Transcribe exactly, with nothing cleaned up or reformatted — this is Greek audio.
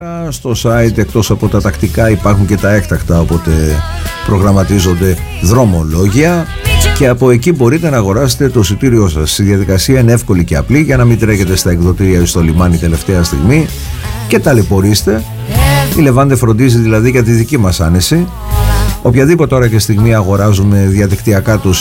Στο site εκτός από τα τακτικά υπάρχουν και τα έκτακτα, οπότε προγραμματίζονται δρομολόγια και από εκεί μπορείτε να αγοράσετε το εισιτήριό σας. Η διαδικασία είναι εύκολη και απλή για να μην τρέχετε στα εκδοτήρια ή στο λιμάνι τελευταία στιγμή και ταλαιπωρήστε. Η Λεβάντε φροντίζει δηλαδή για τη δική μας άνεση. Οποιαδήποτε ώρα και στιγμή αγοράζουμε διαδικτυακά το